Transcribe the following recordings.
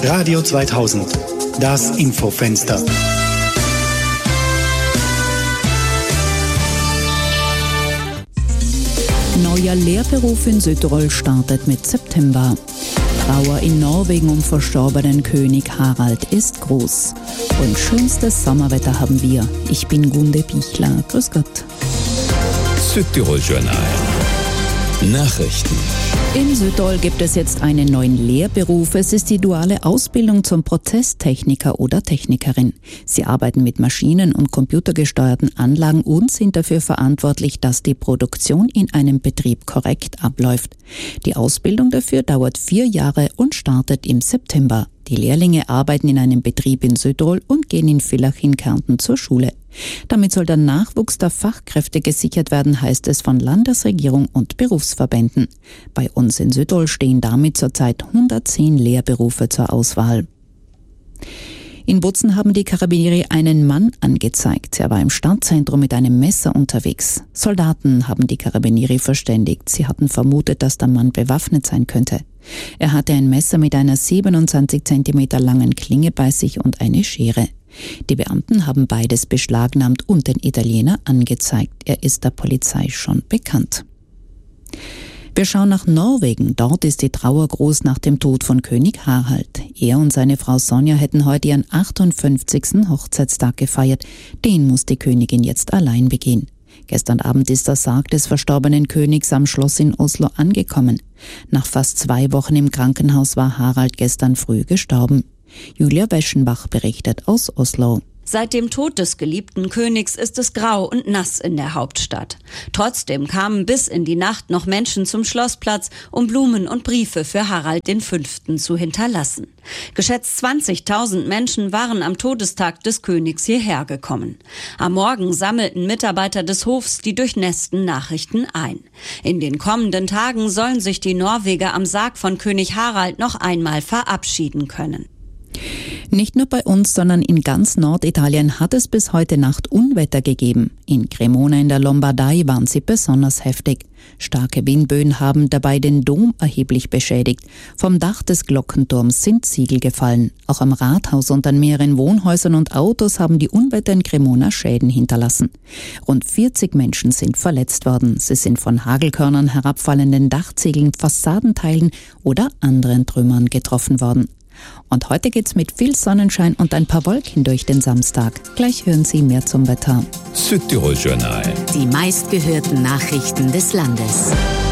Radio 2000, das Infofenster. Neuer Lehrberuf in Südtirol startet mit September. Trauer in Norwegen um verstorbenen König Harald ist groß. Und schönstes Sommerwetter haben wir. Ich bin Gunde Pichler. Grüß Gott. Südtirol Journal. Nachrichten. In Südtirol gibt es jetzt einen neuen Lehrberuf. Es ist die duale Ausbildung zum Prozesstechniker oder Technikerin. Sie arbeiten mit Maschinen- und computergesteuerten Anlagen und sind dafür verantwortlich, dass die Produktion in einem Betrieb korrekt abläuft. Die Ausbildung dafür dauert 4 Jahre und startet im September. Die Lehrlinge arbeiten in einem Betrieb in Südtirol und gehen in Villach in Kärnten zur Schule. Damit soll der Nachwuchs der Fachkräfte gesichert werden, heißt es von Landesregierung und Berufsverbänden. Bei uns in Südtirol stehen damit zurzeit 110 Lehrberufe zur Auswahl. In Bozen haben die Carabinieri einen Mann angezeigt. Er war im Stadtzentrum mit einem Messer unterwegs. Soldaten haben die Carabinieri verständigt. Sie hatten vermutet, dass der Mann bewaffnet sein könnte. Er hatte ein Messer mit einer 27 cm langen Klinge bei sich und eine Schere. Die Beamten haben beides beschlagnahmt und den Italiener angezeigt. Er ist der Polizei schon bekannt. Wir schauen nach Norwegen. Dort ist die Trauer groß nach dem Tod von König Harald. Er und seine Frau Sonja hätten heute ihren 58. Hochzeitstag gefeiert. Den muss die Königin jetzt allein begehen. Gestern Abend ist der Sarg des verstorbenen Königs am Schloss in Oslo angekommen. Nach fast 2 Wochen im Krankenhaus war Harald gestern früh gestorben. Julia Weschenbach berichtet aus Oslo. Seit dem Tod des geliebten Königs ist es grau und nass in der Hauptstadt. Trotzdem kamen bis in die Nacht noch Menschen zum Schlossplatz, um Blumen und Briefe für Harald V. zu hinterlassen. Geschätzt 20.000 Menschen waren am Todestag des Königs hierher gekommen. Am Morgen sammelten Mitarbeiter des Hofs die durchnässten Nachrichten ein. In den kommenden Tagen sollen sich die Norweger am Sarg von König Harald noch einmal verabschieden können. Nicht nur bei uns, sondern in ganz Norditalien hat es bis heute Nacht Unwetter gegeben. In Cremona in der Lombardei waren sie besonders heftig. Starke Windböen haben dabei den Dom erheblich beschädigt. Vom Dach des Glockenturms sind Ziegel gefallen. Auch am Rathaus und an mehreren Wohnhäusern und Autos haben die Unwetter in Cremona Schäden hinterlassen. Rund 40 Menschen sind verletzt worden. Sie sind von Hagelkörnern herabfallenden Dachziegeln, Fassadenteilen oder anderen Trümmern getroffen worden. Und heute geht's mit viel Sonnenschein und ein paar Wolken durch den Samstag. Gleich hören Sie mehr zum Wetter. Südtirol Journal. Die meistgehörten Nachrichten des Landes.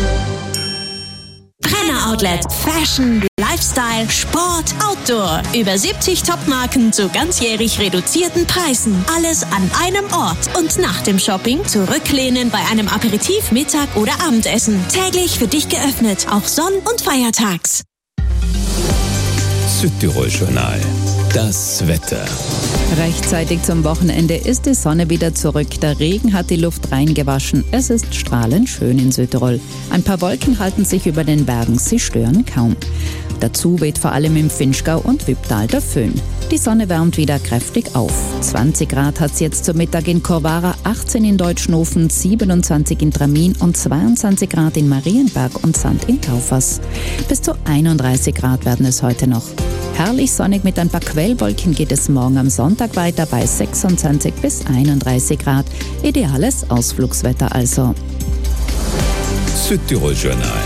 Brenner Outlet. Fashion, Lifestyle, Sport, Outdoor. Über 70 Topmarken zu ganzjährig reduzierten Preisen. Alles an einem Ort. Und nach dem Shopping zurücklehnen bei einem Aperitif, Mittag oder Abendessen. Täglich für dich geöffnet, auch Sonn- und Feiertags. Südtirol Journal. Das Wetter. Rechtzeitig zum Wochenende ist die Sonne wieder zurück. Der Regen hat die Luft reingewaschen. Es ist strahlend schön in Südtirol. Ein paar Wolken halten sich über den Bergen. Sie stören kaum. Dazu weht vor allem im Vinschgau und Wipptal der Föhn. Die Sonne wärmt wieder kräftig auf. 20 Grad hat es jetzt zu Mittag in Korvara, 18 in Deutschnofen, 27 in Tramin und 22 Grad in Marienberg und Sand in Kaufers. Bis zu 31 Grad werden es heute noch. Herrlich sonnig mit ein paar Quellwolken geht es morgen am Sonntag weiter bei 26 bis 31 Grad. Ideales Ausflugswetter also. Südtirol Journal.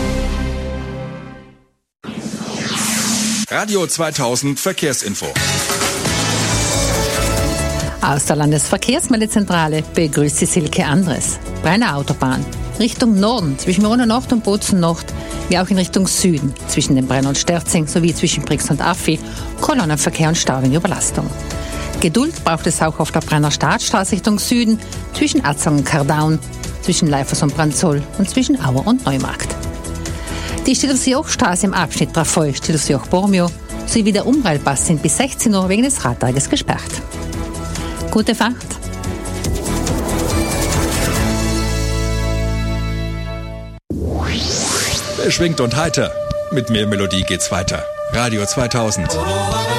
Radio 2000 Verkehrsinfo. Aus der Landesverkehrsmeldezentrale begrüßt Sie Silke Andres. Brenner Autobahn. Richtung Norden, zwischen Rona Nord und Bozen Nord, wie auch in Richtung Süden, zwischen dem Brenner und Sterzing sowie zwischen Brix und Affi, Kolonnenverkehr und Stau wegen Überlastung. Geduld braucht es auch auf der Brenner Startstraße Richtung Süden, zwischen Atzang und Kardaun, zwischen Leifers und Brandzol und zwischen Auer und Neumarkt. Die Stillers-Joch-Straße im Abschnitt Trafoi, Stillers-Joch-Bormio sowie der Umreilpass sind bis 16 Uhr wegen des Radtages gesperrt. Gute Fahrt! Beschwingt und heiter. Mit mehr Melodie geht's weiter. Radio 2000.